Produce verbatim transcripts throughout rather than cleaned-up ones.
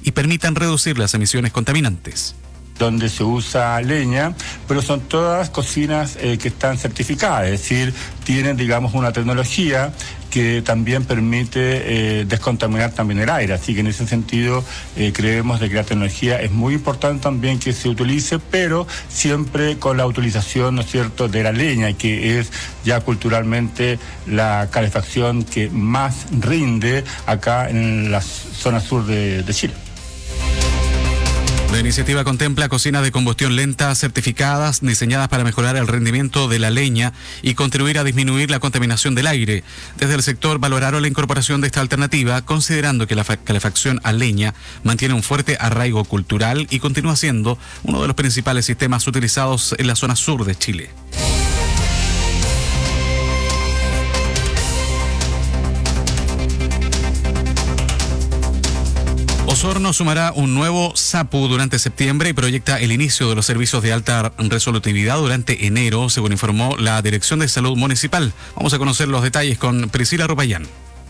y permitan reducir las emisiones contaminantes. Donde se usa leña, pero son todas cocinas eh, que están certificadas, es decir, tienen, digamos, una tecnología que también permite eh, descontaminar también el aire. Así que en ese sentido eh, creemos de que la tecnología es muy importante también que se utilice, pero siempre con la utilización, ¿no es cierto?, de la leña, que es ya culturalmente la calefacción que más rinde acá en la zona sur de, de Chile. La iniciativa contempla cocinas de combustión lenta certificadas, diseñadas para mejorar el rendimiento de la leña y contribuir a disminuir la contaminación del aire. Desde el sector valoraron la incorporación de esta alternativa, considerando que la calefacción a leña mantiene un fuerte arraigo cultural y continúa siendo uno de los principales sistemas utilizados en la zona sur de Chile. Osorno sumará un nuevo SAPU durante septiembre y proyecta el inicio de los servicios de alta resolutividad durante enero, según informó la Dirección de Salud Municipal. Vamos a conocer los detalles con Priscila Ropayán.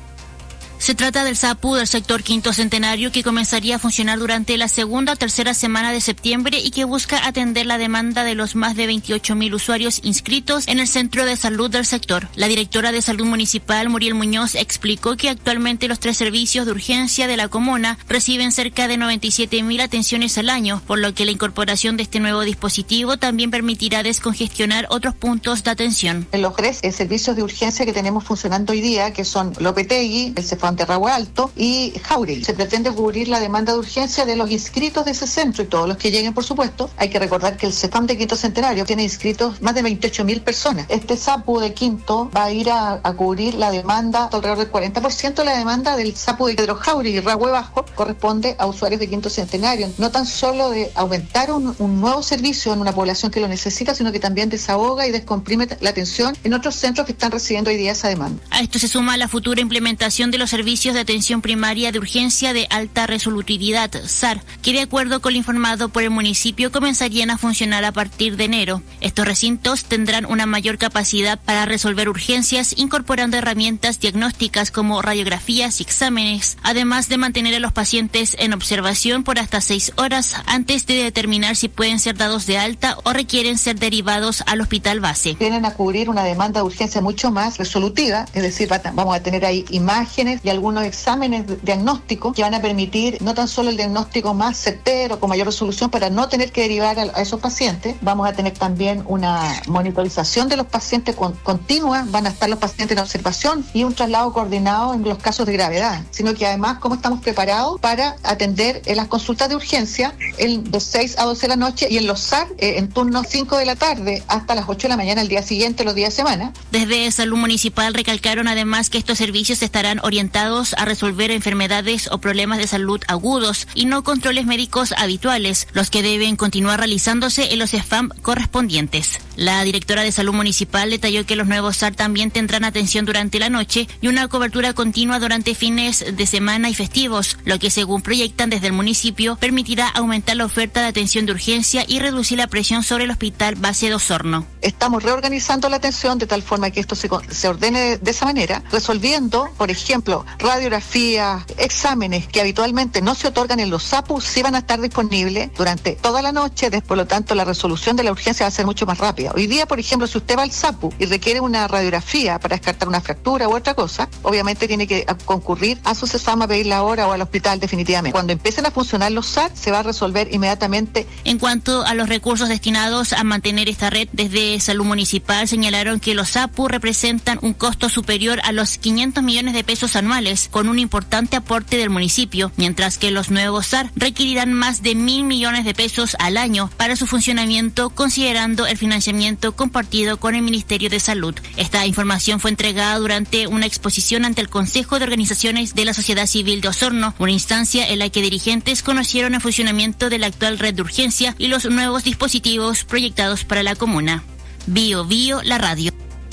Se trata del SAPU del sector Quinto Centenario, que comenzaría a funcionar durante la segunda o tercera semana de septiembre y que busca atender la demanda de los más de veintiocho mil usuarios inscritos en el centro de salud del sector. La directora de Salud Municipal, Muriel Muñoz, explicó que actualmente los tres servicios de urgencia de la comuna reciben cerca de noventa y siete mil atenciones al año, por lo que la incorporación de este nuevo dispositivo también permitirá descongestionar otros puntos de atención. En los tres eh, servicios de urgencia que tenemos funcionando hoy día, que son Lopetegui, el Cefam de Rahue Alto y Jauregui. Se pretende cubrir la demanda de urgencia de los inscritos de ese centro y todos los que lleguen, por supuesto. Hay que recordar que el Cefam de Quinto Centenario tiene inscritos más de veintiocho mil personas. Este SAPU de Quinto va a ir a, a cubrir la demanda, alrededor del cuarenta por ciento de la demanda del SAPU de Pedro Jauregui y Rahue Bajo corresponde a usuarios de Quinto Centenario. No tan solo de aumentar un, un nuevo servicio en una población que lo necesita, sino que también desahoga y descomprime la atención en otros centros que están recibiendo hoy día esa demanda. A esto se suma la futura implementación de los servicios Servicios de Atención Primaria de Urgencia de Alta Resolutividad, S A R, que de acuerdo con lo informado por el municipio comenzarían a funcionar a partir de enero. Estos recintos tendrán una mayor capacidad para resolver urgencias, incorporando herramientas diagnósticas como radiografías y exámenes, además de mantener a los pacientes en observación por hasta seis horas antes de determinar si pueden ser dados de alta o requieren ser derivados al hospital base. Vienen a cubrir una demanda de urgencia mucho más resolutiva, es decir, vamos a tener ahí imágenes y algunos exámenes diagnósticos que van a permitir no tan solo el diagnóstico más certero, con mayor resolución, para no tener que derivar a, a esos pacientes. Vamos a tener también una monitorización de los pacientes con, continua, van a estar los pacientes en observación y un traslado coordinado en los casos de gravedad, sino que además cómo estamos preparados para atender en las consultas de urgencia en, de seis a doce de la noche y en los S A R eh, en turnos cinco de la tarde hasta las ocho de la mañana el día siguiente, los días de semana. Desde Salud Municipal recalcaron además que estos servicios estarán orientados a resolver enfermedades o problemas de salud agudos y no controles médicos habituales, los que deben continuar realizándose en los Cefam correspondientes. La directora de Salud Municipal detalló que los nuevos S A R también tendrán atención durante la noche y una cobertura continua durante fines de semana y festivos, lo que según proyectan desde el municipio permitirá aumentar la oferta de atención de urgencia y reducir la presión sobre el Hospital Base de Osorno. Estamos reorganizando la atención de tal forma que esto se, se ordene de, de esa manera, resolviendo, por ejemplo, radiografías, exámenes que habitualmente no se otorgan en los SAPU, sí van a estar disponibles durante toda la noche, por lo tanto la resolución de la urgencia va a ser mucho más rápida. Hoy día, por ejemplo, si usted va al SAPU y requiere una radiografía para descartar una fractura u otra cosa, obviamente tiene que concurrir a su Cefam a pedir la hora o al hospital definitivamente. Cuando empiecen a funcionar los S A R, se va a resolver inmediatamente. En cuanto a los recursos destinados a mantener esta red, desde Salud Municipal señalaron que los SAPU representan un costo superior a los quinientos millones de pesos anuales, con un importante aporte del municipio, mientras que los nuevos S A R requerirán más de mil millones de pesos al año para su funcionamiento, considerando el financiamiento compartido con el Ministerio de Salud. Esta información fue entregada durante una exposición ante el Consejo de Organizaciones de la Sociedad Civil de Osorno, una instancia en la que dirigentes conocieron el funcionamiento de la actual red de urgencia y los nuevos dispositivos proyectados para la comuna. Bio Bio, la radio.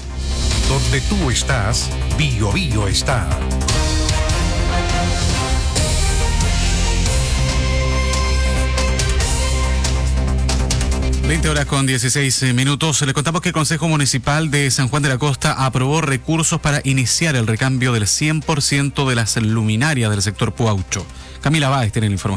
Donde tú estás, Bio Bio está. veinte horas con dieciséis minutos. Le contamos que el Consejo Municipal de San Juan de la Costa aprobó recursos para iniciar el recambio del cien por ciento de las luminarias del sector Puaucho. Camila Báez tiene la información.